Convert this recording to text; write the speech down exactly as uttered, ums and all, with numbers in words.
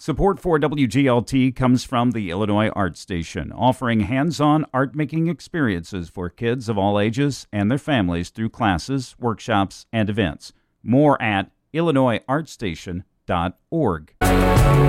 Support for W G L T comes from the Illinois Art Station, offering hands-on art-making experiences for kids of all ages and their families through classes, workshops, and events. More at illinois art station dot org.